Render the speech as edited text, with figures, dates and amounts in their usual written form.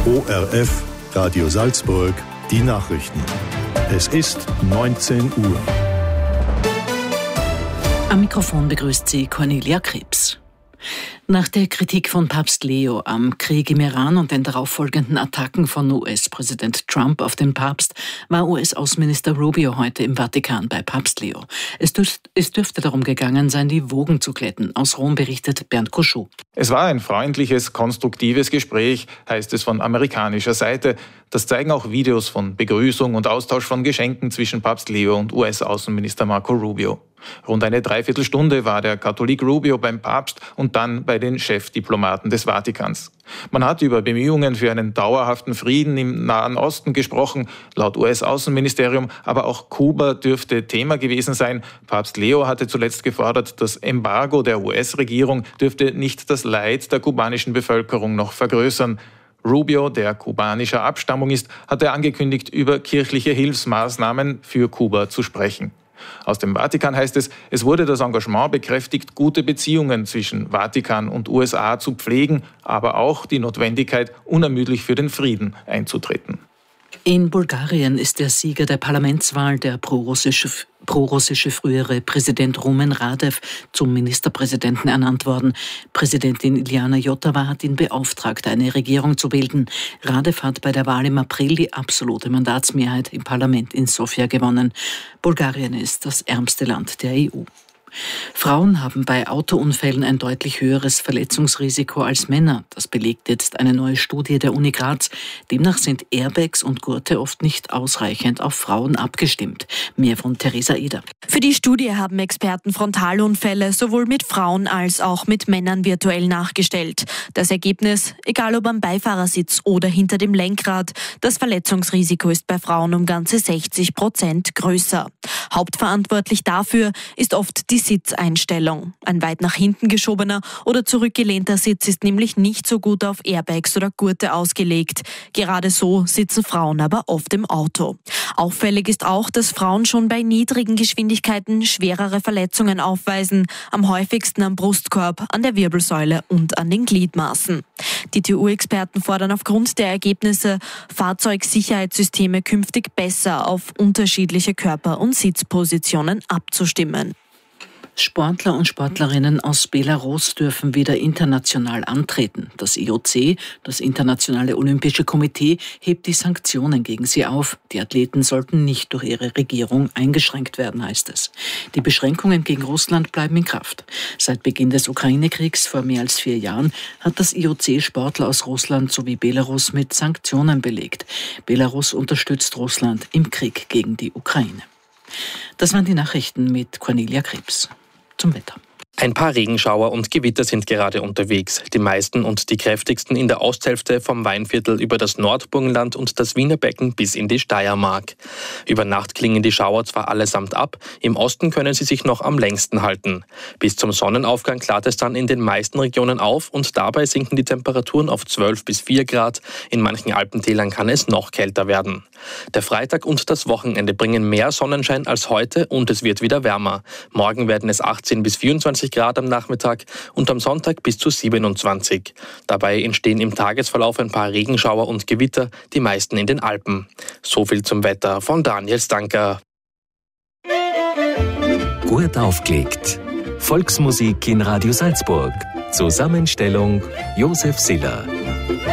ORF Radio Salzburg, die Nachrichten. Es ist 19 Uhr. Am Mikrofon begrüßt Sie Cornelia Krebs. Nach der Kritik von Papst Leo am Krieg im Iran und den darauffolgenden Attacken von US-Präsident Trump auf den Papst war US-Außenminister Rubio heute im Vatikan bei Papst Leo. Es dürfte darum gegangen sein, die Wogen zu glätten. Aus Rom berichtet Bernd Koschou. Es war ein freundliches, konstruktives Gespräch, heißt es von amerikanischer Seite. Das zeigen auch Videos von Begrüßung und Austausch von Geschenken zwischen Papst Leo und US-Außenminister Marco Rubio. Rund eine Dreiviertelstunde war der Katholik Rubio beim Papst und dann bei den Chefdiplomaten des Vatikans. Man hat über Bemühungen für einen dauerhaften Frieden im Nahen Osten gesprochen, laut US-Außenministerium, aber auch Kuba dürfte Thema gewesen sein. Papst Leo hatte zuletzt gefordert, das Embargo der US-Regierung dürfte nicht das Leid der kubanischen Bevölkerung noch vergrößern. Rubio, der kubanischer Abstammung ist, hatte angekündigt, über kirchliche Hilfsmaßnahmen für Kuba zu sprechen. Aus dem Vatikan heißt es, es wurde das Engagement bekräftigt, gute Beziehungen zwischen Vatikan und USA zu pflegen, aber auch die Notwendigkeit, unermüdlich für den Frieden einzutreten. In Bulgarien ist der Sieger der Parlamentswahl, der prorussische frühere Präsident Rumen Radev, zum Ministerpräsidenten ernannt worden. Präsidentin Iliana Iotova hat ihn beauftragt, eine Regierung zu bilden. Radev hat bei der Wahl im April die absolute Mandatsmehrheit im Parlament in Sofia gewonnen. Bulgarien ist das ärmste Land der EU. Frauen haben bei Autounfällen ein deutlich höheres Verletzungsrisiko als Männer. Das belegt jetzt eine neue Studie der Uni Graz. Demnach sind Airbags und Gurte oft nicht ausreichend auf Frauen abgestimmt. Mehr von Theresa Eder. Für die Studie haben Experten Frontalunfälle sowohl mit Frauen als auch mit Männern virtuell nachgestellt. Das Ergebnis, egal ob am Beifahrersitz oder hinter dem Lenkrad, das Verletzungsrisiko ist bei Frauen um ganze 60% größer. Hauptverantwortlich dafür ist oft die Sitzeinstellung. Ein weit nach hinten geschobener oder zurückgelehnter Sitz ist nämlich nicht so gut auf Airbags oder Gurte ausgelegt. Gerade so sitzen Frauen aber oft im Auto. Auffällig ist auch, dass Frauen schon bei niedrigen Geschwindigkeiten schwerere Verletzungen aufweisen, am häufigsten am Brustkorb, an der Wirbelsäule und an den Gliedmaßen. Die TU-Experten fordern aufgrund der Ergebnisse, Fahrzeugsicherheitssysteme künftig besser auf unterschiedliche Körper- und Sitzpositionen abzustimmen. Sportler und Sportlerinnen aus Belarus dürfen wieder international antreten. Das IOC, das Internationale Olympische Komitee, hebt die Sanktionen gegen sie auf. Die Athleten sollten nicht durch ihre Regierung eingeschränkt werden, heißt es. Die Beschränkungen gegen Russland bleiben in Kraft. Seit Beginn des Ukraine-Kriegs vor mehr als 4 Jahren hat das IOC Sportler aus Russland sowie Belarus mit Sanktionen belegt. Belarus unterstützt Russland im Krieg gegen die Ukraine. Das waren die Nachrichten mit Cornelia Krebs. Zum Wetter. Ein paar Regenschauer und Gewitter sind gerade unterwegs. Die meisten und die kräftigsten in der Osthälfte vom Weinviertel über das Nordburgenland und das Wiener Becken bis in die Steiermark. Über Nacht klingen die Schauer zwar allesamt ab, im Osten können sie sich noch am längsten halten. Bis zum Sonnenaufgang klart es dann in den meisten Regionen auf und dabei sinken die Temperaturen auf 12 bis 4 Grad. In manchen Alpentälern kann es noch kälter werden. Der Freitag und das Wochenende bringen mehr Sonnenschein als heute und es wird wieder wärmer. Morgen werden es 18 bis 24 Grad am Nachmittag und am Sonntag bis zu 27. Dabei entstehen im Tagesverlauf ein paar Regenschauer und Gewitter, die meisten in den Alpen. So viel zum Wetter von Daniel Stanker. Gut aufgelegt. Volksmusik in Radio Salzburg. Zusammenstellung Josef Siller.